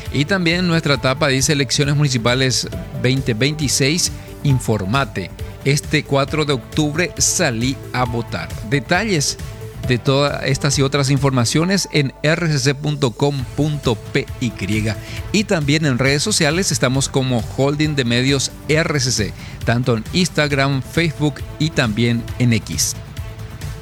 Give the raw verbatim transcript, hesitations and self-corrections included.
Y también nuestra etapa dice elecciones municipales veinte veintiséis, informate. Este cuatro de octubre salí a votar. Detalles de todas estas y otras informaciones en r c c punto com punto p y. Y también en redes sociales estamos como Holding de Medios R C C, tanto en Instagram, Facebook y también en X.